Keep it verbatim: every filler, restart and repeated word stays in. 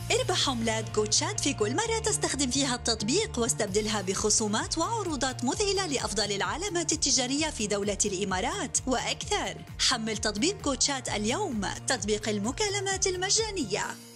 اربح عملات كوتشات في كل مرة تستخدم فيها التطبيق، واستبدلها بخصومات وعروضات مذهلة لأفضل العلامات التجارية في دولة الإمارات وأكثر. حمل تطبيق كوتشات اليوم، تطبيق المكالمات المجانية.